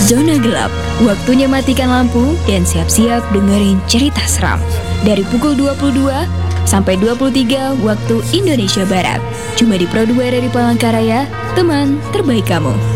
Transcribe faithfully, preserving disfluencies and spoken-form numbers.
Zona Gelap, waktunya matikan lampu dan siap-siap dengerin cerita seram. Dari pukul dua puluh dua sampai dua puluh tiga waktu Indonesia Barat. Cuma di Pro dua dari Palangkaraya, teman terbaik kamu.